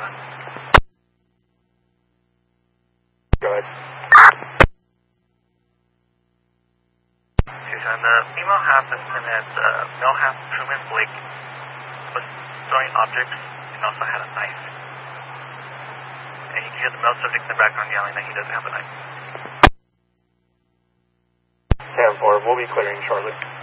Go ahead. Susan, the female half lieutenant, male half Truman Blake was throwing objects and also had a knife. And you can hear the male subject in the background yelling that he doesn't have a knife. 10-4, we'll be clearing shortly.